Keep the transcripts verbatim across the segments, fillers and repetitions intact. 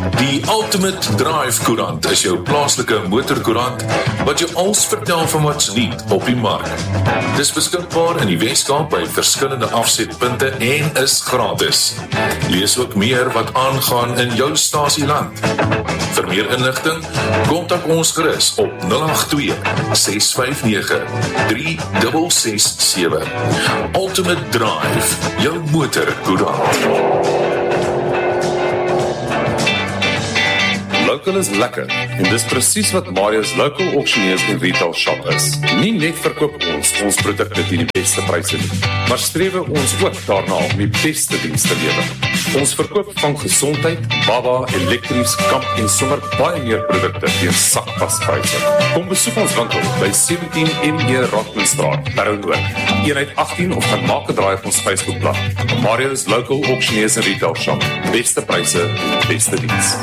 Die Ultimate Drive Koerant is jou plaaslike motorkoerant wat jou alles vertel van wat's nuut op die mark. Dis beskikbaar in die Weskaap by verskillende afsetpunte en is gratis. Lees ook meer wat aangaan in jou stasieland. Vir meer inligting, kontak ons gerus op nul agt twee, ses vyf nege, drie ses ses sewe. Ultimate Drive, jou motorkoerant. Local is lekker, en dis presies wat Marius Local Auctioneers en Retail Shop is. Nie net verkoop ons ons produkte teen die beste pryse nie, maar strewe ons ook daarna om die beste diens te lewer. Ons verkoop van gesondheid, baba, elektries, kamp en sommer baie meer produkte teen sakpaspryse. Kom besoek ons winkel by sewentien N E Rockmanstraat, Parow Noord, eenheid agttien of gaan maak 'n draai op ons Facebookblad. Marius Local Auctioneers en Retail Shop. Beste pryse, beste diens.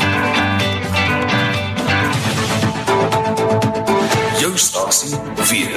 Jou stasie weer.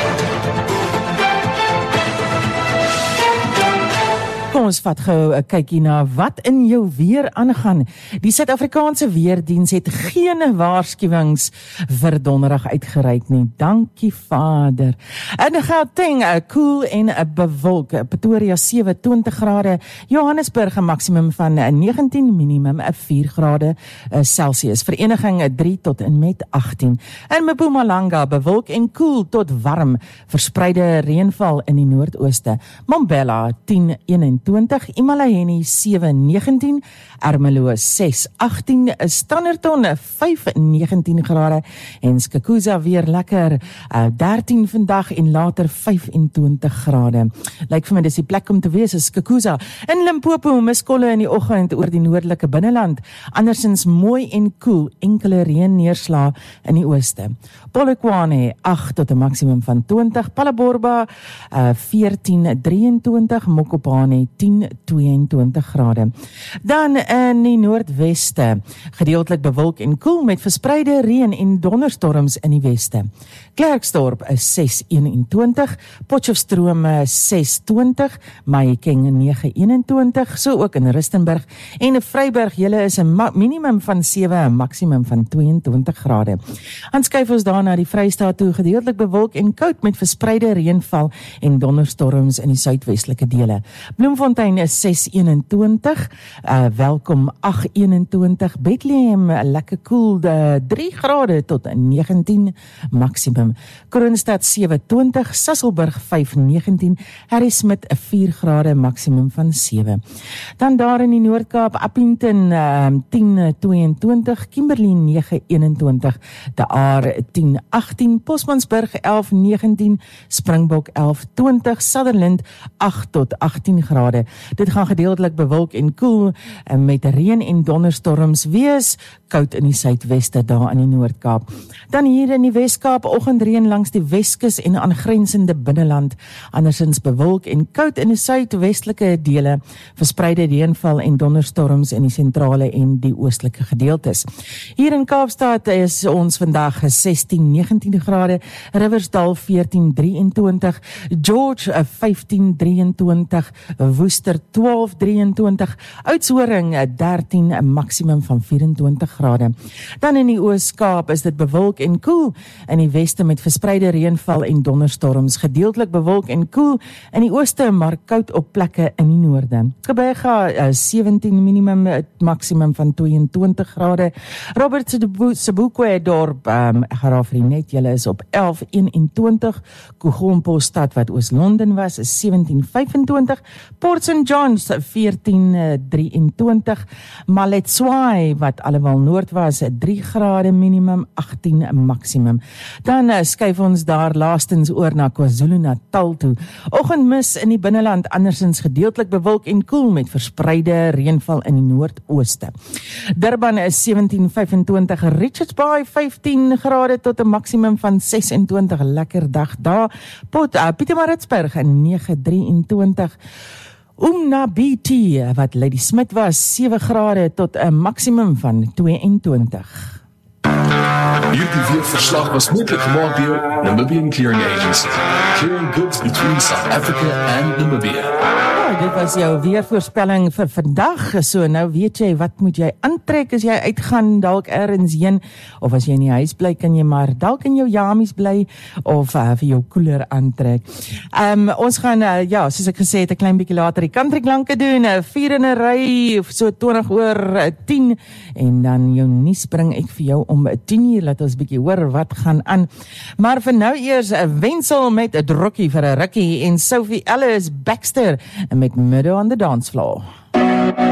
Kom ons vat gou 'n kykie na wat in jou weer aangaan. Die Suid-Afrikaanse Weerdiens het geen waarskuwings vir donderdag uitgereik nie. Dankie Vader. In Gauteng, 'n koel en 'n bewolk. Pretoria sewe-twintig grade, Johannesburg 'n maksimum van negentien, minimum vier grade Celsius. Vereniging drie tot en met agttien. In Mpumalanga bewolk en koel tot warm. Verspreide reënval in die noordooste. Mbombela tien eenentwintig, Imalaheni sewe negentien, Ermelo ses agttien, Standerton vyf negentien grade en Skakuza weer lekker uh, dertien vandag en later vyfentwintig grade. Lyk vir my dis die plek om te wees is Skakuza. In Limpopo miskolle in die oggend oor die noordelike binneland, andersins mooi en koel, enkele reën neerslae in die ooste. Polokwane agt tot 'n maksimum van twintig, Palaborba uh, veertien drieëntwintig, Mokopane tien tweeëntwintig grade. Dan in die noordweste, gedeeltelik bewolk en koel met verspreide reën en donderstorms in die weste. Klerksdorp is ses eenentwintig, Potchefstroom ses twintig, Mahikeng nege eenentwintig, so ook in Rustenburg en Vryburg, julle is 'n minimum van sewe, 'n maksimum van tweeëntwintig grade. Dan skuif ons daar na die Vrystaat toe, gedeeltelik bewolk en koud met verspreide reënval en donderstorms in die suidwestelike dele. Bloemfontein is ses eenentwintig, uh, Welkom agt eenentwintig, Bethlehem lekker koel, cool, drie grade tot negentien maksimum. Kroonstad sewe twintig, Sasolburg vyf negentien, Harrismith vier grade maksimum van sewe. Dan daar in die Noord-Kaap, Appington uh, tien tweeëntwintig, Kimberley nege eenentwintig, De Aar tien agttien, Posmansburg elf negentien, Springbok elf twintig, Sutherland agt tot agttien grade. Dit gaan gedeeltelik bewolk en koel uh, met reën en donderstorms wees, koud in die suidweste daar in die Noord-Kaap. Dan hier in die Weskaap, oggendreën langs die Weskus en aangrensende binneland, andersins bewolk en koud in die suidwestelike dele, verspreide reënval en donderstorms in die sentrale en die oostelike gedeeltes. Hier in Kaapstad is ons vandag sestien negentien grade, Riversdal veertien drieëntwintig, George vyftien drieëntwintig, Woester twaalf drieëntwintig, Oudtshoorn dertien, 'n maksimum van vyfentwintig grade. Dan in die Oos-Kaap is dit bewolk en koel, in die weste met verspreide reënval en donderstorms, gedeeltelik bewolk en koel, in die ooste maar koud op plekke in die noorde. Gqeberha uh, sewentien minimum, maksimum van tweeëntwintig grade. Robert Sebokwe dorp, um, ek gaan raaf vir die net, julle is op elf eenentwintig, Kugompo stad wat Oos-London was, is sewentien vyfentwintig, Port Saint John's veertien drieëntwintig, Maletswai wat alhoewel noord was, drie grade minimum, agttien maksimum. Dan uh, skuif ons daar laastens oor na KwaZulu-Natal toe. Oggendmis in die binneland, andersins gedeeltelik bewolk en koel met verspreide reënval in die noordooste. Durban is sewentien vyfentwintig, Richards Bay vyftien grade tot 'n maksimum van sesentwintig, lekker dag daar. Port, uh, Pietermaritzburg nege drieëntwintig, Umnabiti wat Lady Smith was, sewe grade tot 'n maksimum van tweeëntwintig. Hierdie weerverslag was moontlik gemaak deur Namibian Clearing Agency, clearing goods between South Africa and Namibia. Ja, dit was jou weervoorspelling vir vandag. So nou weet jy wat moet jy aantrek as jy uitgaan dalk ergens heen, of as jy in die huis bly kan jy maar dalk in jou jamies bly of uh, vir jou koeler aantrek. Um, ons gaan uh, ja, soos ek gesê het 'n klein bietjie later die country klanke doen, uh, vier in 'n ry of so twintig oor uh, tien en dan jou nuus bring ek vir jou om tien uur, laat ons bietjie hoor wat gaan aan. Maar vir nou eers 'n uh, Wensel met 'n drukkie vir 'n rukkie en Sophie Ellis Baxter met Murder on the Dance Floor.